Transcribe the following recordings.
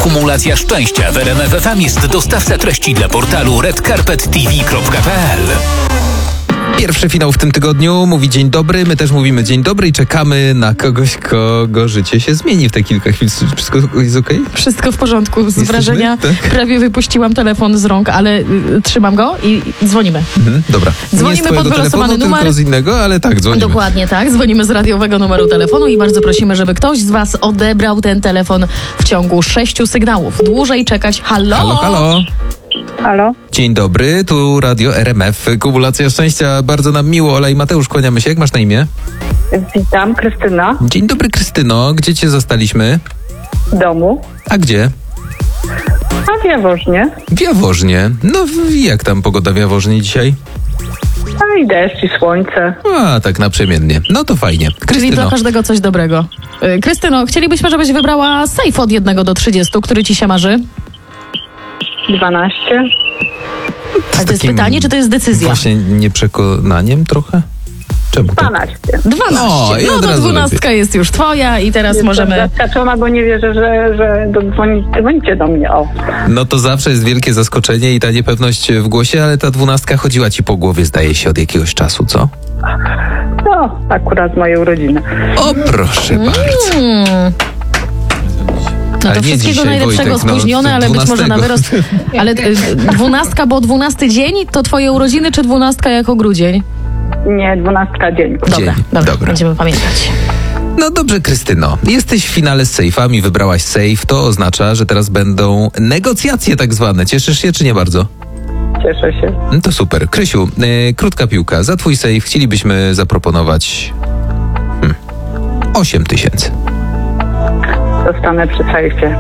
Kumulacja szczęścia w RMF FM jest dostawca treści dla portalu redcarpettv.pl. Pierwszy finał w tym tygodniu mówi dzień dobry, my też mówimy dzień dobry i czekamy na kogoś, kogo życie się zmieni w te kilka chwil. Wszystko jest okej? Wszystko w porządku. Z Jesteśmy? wrażenia Tak? prawie wypuściłam telefon z rąk, ale trzymam go i dzwonimy. Dobra. Dzwonimy Nie z twojego pod wylosowany telefonu, numer. tylko z innego, ale tak, dzwonimy. Dokładnie tak. Dzwonimy z radiowego numeru telefonu i bardzo prosimy, żeby ktoś z was odebrał ten telefon w ciągu 6 sygnałów. Dłużej czekać. Halo? Halo, halo. Halo? Dzień dobry, tu Radio RMF. Kumulacja szczęścia, bardzo nam miło. Ola i Mateusz, kłaniamy się. Jak masz na imię? Witam, Krystyna. Dzień dobry, Krystyno. Gdzie cię zastaliśmy? W domu. A gdzie? A w Jaworznie. W Jaworznie. No, jak tam pogoda w Jaworznie dzisiaj? A i deszcz, i słońce. A, tak naprzemiennie. No to fajnie. Czyli Krystyno. dla każdego coś dobrego. Krystyno, chcielibyśmy, żebyś wybrała safe od 1 do 30, który ci się marzy. 12. A to jest takim pytanie, czy to jest decyzja? Właśnie nieprzekonaniem trochę? Czemu tak? 12. 12. O, i No od to razu 12 lepiej. jest już twoja i teraz Jestem możemy... zaskoczona, bo nie wierzę, że dzwonicie do mnie. O. No to zawsze jest wielkie zaskoczenie i ta niepewność w głosie, ale ta 12 chodziła ci po głowie, zdaje się, od jakiegoś czasu, co? No, akurat moje urodziny. O, proszę bardzo. No Ale to nie wszystkiego dzisiaj, najlepszego Wojtek, no, spóźnione, ale być może na 12. wyrost. Ale 12, bo 12 dzień to twoje urodziny, czy 12 jako grudzień? Nie, 12 dzień. Dobra, Dobra. będziemy pamiętać. No dobrze, Krystyno. Jesteś w finale z sejfami, wybrałaś safe. To oznacza, że teraz będą negocjacje tak zwane. Cieszysz się, czy nie bardzo? Cieszę się. No to super. Krysiu, krótka piłka. Za twój safe chcielibyśmy zaproponować 8 tysięcy. Zostanę przy sejfie.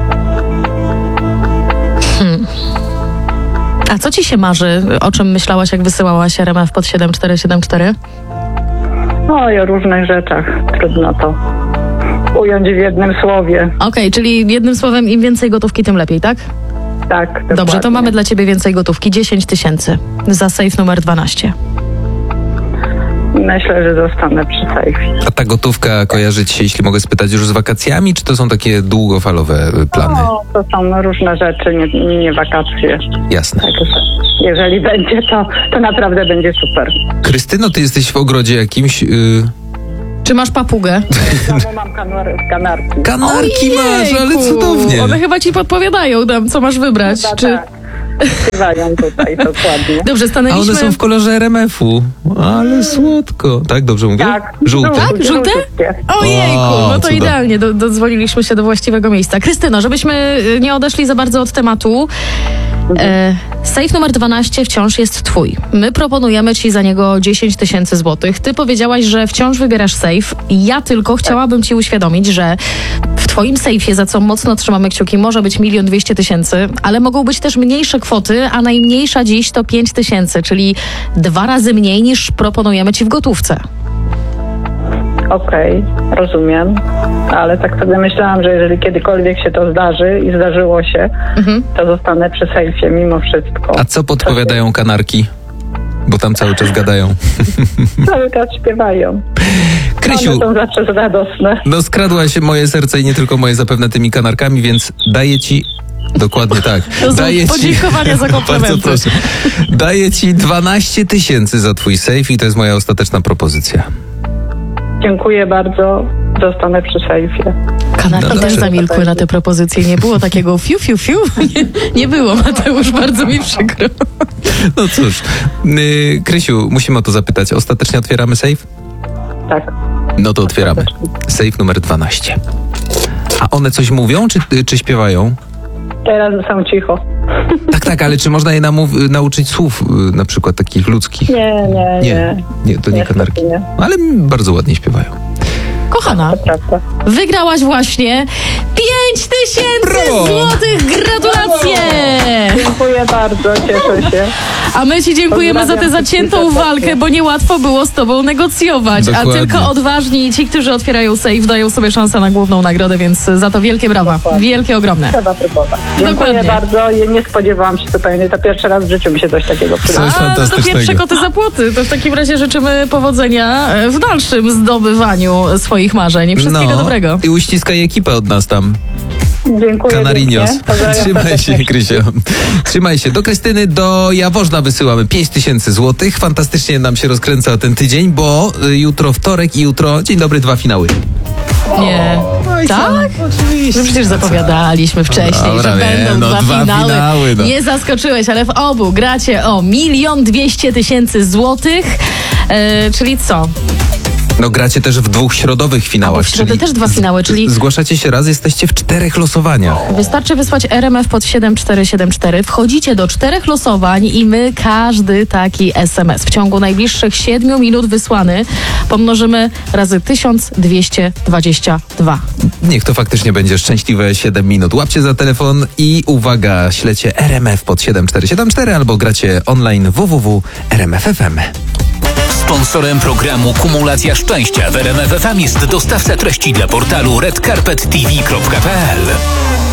A co ci się marzy? O czym myślałaś, jak wysyłałaś RMF pod 7474? No i o różnych rzeczach. Trudno to ująć w jednym słowie. Okej, czyli jednym słowem, im więcej gotówki, tym lepiej, tak? Tak, Dobrze, dokładnie. to mamy dla ciebie więcej gotówki. 10 tysięcy za safe numer 12. Myślę, że zostanę przy sejfie. A ta gotówka kojarzy ci się, jeśli mogę spytać, już z wakacjami, czy to są takie długofalowe plany? No, to są różne rzeczy, nie wakacje. Jasne. Także jeżeli będzie, to naprawdę będzie super. Krystyno, ty jesteś w ogrodzie jakimś... Czy masz papugę? W domu mam kanarki. Kanarki masz, ale Ojejku, cudownie. One chyba ci podpowiadają tam, co masz wybrać. Chyba Czy... tak. Śpiewają tutaj dokładnie. Dobrze, A stanęliśmy... one są w kolorze RMF-u. Ale słodko. Tak, dobrze mówię? Tak. Żółte. Tak? Żółte? Żółtutkie. Ojejku, O, no to cuda. idealnie, dodzwoniliśmy się do właściwego miejsca. Krystyno, żebyśmy nie odeszli za bardzo od tematu, safe numer 12 wciąż jest twój. My proponujemy ci za niego 10 tysięcy złotych. Ty powiedziałaś, że wciąż wybierasz safe. Ja tylko chciałabym ci uświadomić, że w twoim sejfie, za co mocno trzymamy kciuki, może być 1 200 000, ale mogą być też mniejsze kwoty, a najmniejsza dziś to 5 tysięcy, czyli 2 razy mniej niż proponujemy ci w gotówce. Okej, rozumiem. Ale tak sobie myślałam, że jeżeli kiedykolwiek się to zdarzy i zdarzyło się, to zostanę przy sejfie mimo wszystko. A co podpowiadają kanarki? Bo tam cały czas gadają. Cały czas śpiewają. Krysiu, One są zawsze radosne. no skradłaś moje serce i nie tylko moje zapewne tymi kanarkami, więc daję ci... Dokładnie tak. To są Daję podziękowania za Bardzo komplementy. proszę. Daję ci 12 tysięcy za twój safe i to jest moja ostateczna propozycja. Dziękuję bardzo. Zostanę przy sejfie. Kanarki No też dobrze. zamilkły na te propozycje. Nie było takiego fiu, fiu, fiu. Nie było, Mateusz, bardzo mi przykro. No cóż, Krysiu, musimy o to zapytać. Ostatecznie otwieramy safe? Tak. No to otwieramy. Safe numer 12. A one coś mówią, czy śpiewają? Teraz są cicho. Tak, ale czy można je nauczyć słów, na przykład takich ludzkich? Nie. Nie, to nie Niestety kanarki. nie. Ale bardzo ładnie śpiewają. Kochana, To prawda. wygrałaś właśnie 5 tysięcy Brawo! złotych. Gratulacje! Dziękuję bardzo, cieszę się. A my ci dziękujemy za tę Pozdrawiam zaciętą wszystkich walkę, serdecznie. bo niełatwo było z tobą negocjować. Dokładnie. A tylko odważni i ci, którzy otwierają safe, dają sobie szansę na główną nagrodę, więc za to wielkie brawa. Dokładnie. Wielkie, ogromne. Trzeba próbować. Dziękuję Dokładnie. bardzo. Nie spodziewałam się zupełnie. To pierwszy raz w życiu mi się coś takiego przydało. Coś A, no to fantastycznego. pierwsze koty za płoty. To w takim razie życzymy powodzenia w dalszym zdobywaniu swoich marzeń. Wszystkiego dobrego. I uściskaj ekipę od nas tam. Dziękuję Canarinos. pięknie. Pozdrawiam Trzymaj serdecznie. się, Krysio. Trzymaj się. Do Krystyny, do Jaworzna wysyłamy 5000 złotych. Fantastycznie nam się rozkręca ten tydzień, bo jutro wtorek i jutro, dzień dobry, 2 finały. Nie. Tak? Oczywiście. No przecież zapowiadaliśmy wcześniej, Dobra, że nie, będą no, dwa finały. no. Nie zaskoczyłeś, ale w obu gracie o 1 200 000 złotych. Czyli co? No gracie też w 2 środowych finałach. A, bo w środę też 2 finały, czyli- Zgłaszacie się raz, jesteście w 4 losowaniach. Wystarczy wysłać RMF pod 7474. Wchodzicie do 4 losowań i my każdy taki SMS w ciągu najbliższych 7 minut wysłany pomnożymy razy 1222. Niech to faktycznie będzie szczęśliwe 7 minut. Łapcie za telefon i uwaga, ślecie RMF pod 7474 albo gracie online www.rmf.fm. Sponsorem programu Kumulacja Szczęścia w RMF FM jest dostawca treści dla portalu redcarpettv.pl.